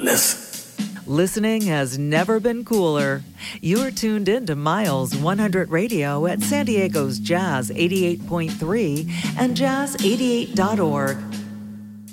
goodness. Listening has never been cooler. You're tuned in to Miles 100 Radio at San Diego's Jazz 88.3 and Jazz88.org.